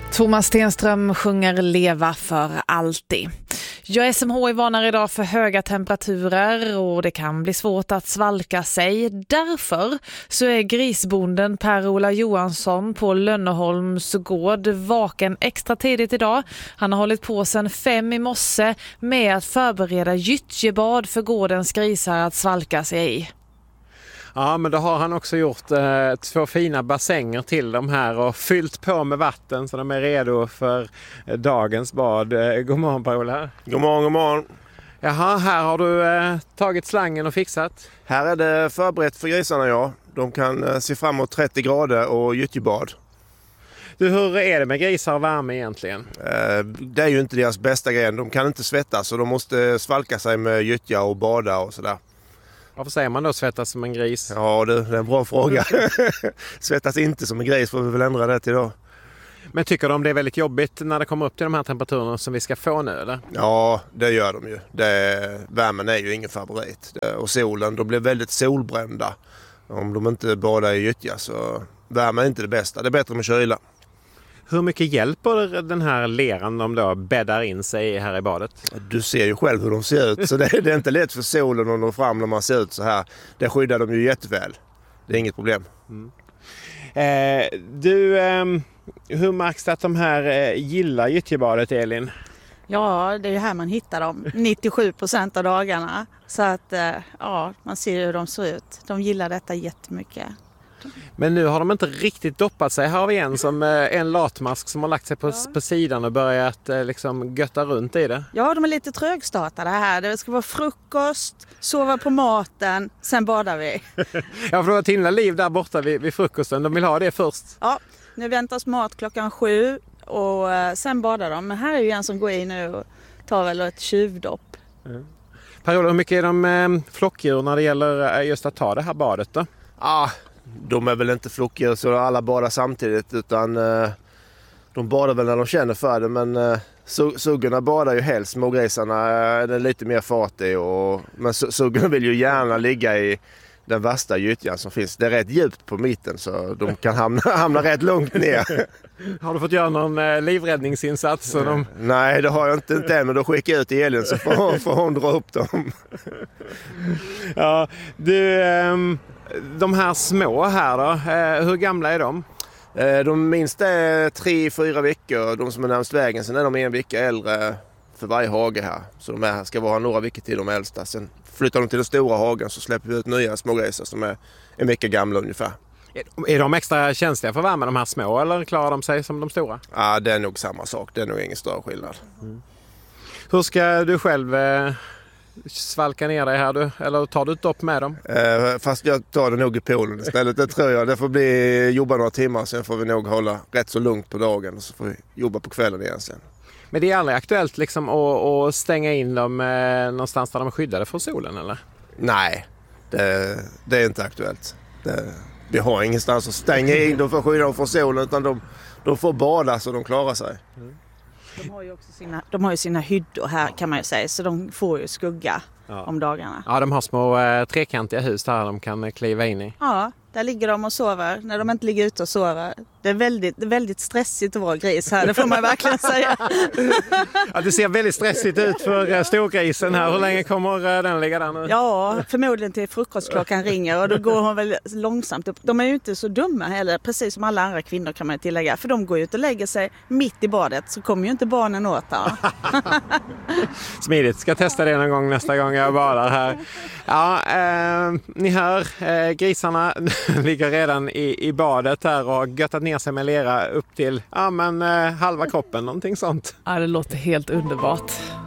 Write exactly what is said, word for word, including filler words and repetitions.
Thomas Stenström sjunger Leva för alltid. Ja, S M H varnar idag för höga temperaturer och det kan bli svårt att svalka sig. Därför så är grisbonden Per-Ola Johansson på Lönneholms gård vaken extra tidigt idag. Han har hållit på sedan fem i morse med att förbereda gyttjebad för gårdens grisar att svalka sig i. Ja, men då har han också gjort eh, två fina bassänger till dem här och fyllt på med vatten så de är redo för eh, dagens bad. Eh, god morgon Per-Ola. God morgon, god morgon. Jaha, här har du eh, tagit slangen och fixat. Här är det förberett för grisarna, ja. De kan eh, se fram emot trettio grader och gyttjebad. Du, hur är det med grisar och värme egentligen? Eh, det är ju inte deras bästa grej. De kan inte svettas så de måste svalka sig med gyttja och bada och sådär. Varför säger man då svettas som en gris? Ja, det, det är en bra fråga. Svettas inte som en gris, får vi väl ändra det till då. Men tycker de det är väldigt jobbigt när det kommer upp till de här temperaturerna som vi ska få nu, eller? Ja, det gör de ju. Det, värmen är ju ingen favorit. Det, och solen, de blir väldigt solbrända. Om de inte badar i gyttja så värmen är inte det bästa. Det är bättre med kyla. Hur mycket hjälper den här leran de då bäddar in sig här i badet? Du ser ju själv hur de ser ut, så det, det är inte lätt för solen att nå fram när man ser ut så här. Det skyddar de ju jätteväl. Det är inget problem. Mm. Eh, du, eh, hur märks det att de här eh, gillar gyttjebadet, Elin? Ja, det är ju här man hittar dem. nittiosju procent av dagarna. Så att, eh, ja, man ser hur de ser ut. De gillar detta jättemycket. Men nu har de inte riktigt doppat sig. Här har vi en, som, en latmask som har lagt sig på, ja. på sidan och börjat liksom götta runt i det. Ja, de är lite trögstartade här. Det ska vara frukost, sova på maten, sen badar vi. Jag frågar Tinna Liv där borta vid, vid frukosten. De vill ha det först. Ja, nu väntas mat klockan sju och sen badar de. Men här är ju en som går in nu och tar väl ett tjuvdopp. Mm. Per-Ola, hur mycket är de eh, flockdjur när det gäller just att ta det här badet då? Ah. De är väl inte flockdjur så alla badar samtidigt utan eh, de badar väl när de känner för det, men eh, suggarna badar ju helst, smågrisarna är det lite mer fart i och, men suggarna vill ju gärna ligga i den värsta gyttjan som finns. Det är rätt djupt på mitten så de kan hamna, hamna rätt långt ner. Har du fått göra någon eh, livräddningsinsats? Så de... Nej, det har jag inte, inte än, men då skickar jag ut Elin så får hon, får hon dra upp dem. Ja, du... Ehm... De här små här då, hur gamla är de? De minsta är tre, fyra veckor. De som är närmast vägen, sen är de en vecka äldre för varje hage här. Så de här ska vara några veckor till de äldsta. Sen flyttar de till den stora hagen så släpper vi ut nya smågrisar som är en vecka gamla ungefär. Är de extra känsliga för värme de här små eller klarar de sig som de stora? Ja, det är nog samma sak. Det är nog ingen större skillnad. Mm. Hur ska du själv... Eh... svalka ner dig här du, eller tar du ett dopp med dem? Eh, fast jag tar det nog i poolen istället, det tror jag. Det får bli jobba några timmar, sen får vi nog hålla rätt så lugnt på dagen och så får vi jobba på kvällen igen sen. Men det är aldrig aktuellt liksom att, att stänga in dem eh, någonstans där de är skyddade från solen, eller? Nej, det, det är inte aktuellt. Det, vi har ingenstans att stänga in dem för att skydda dem från solen, utan de, de får bada så de klarar sig. Mm. De har ju också sina, de har ju sina hyddor här kan man ju säga, så de får ju skugga ja. om dagarna. Ja, de har små eh, trekantiga hus där de kan kliva in i. Ja, där ligger de och sover när de inte ligger ute och sover. Det är väldigt, det är väldigt stressigt att vara gris här, det får man verkligen säga. Ja, det ser väldigt stressigt ut för uh, storgrisen här. Hur länge kommer uh, den ligga där nu? Ja, förmodligen till frukostklockan ringer och då går hon väl långsamt upp. De är ju inte så dumma heller, precis som alla andra kvinnor kan man tillägga. För de går ju ut och lägger sig mitt i badet så kommer ju inte barnen åt här. Smidigt, ska testa det någon gång nästa gång jag badar här. Ja, eh, ni hör, eh, grisarna ligger redan i, i badet här och har göttat ner sig med lera upp till ja, men, eh, halva kroppen, någonting sånt. Ja, det låter helt underbart.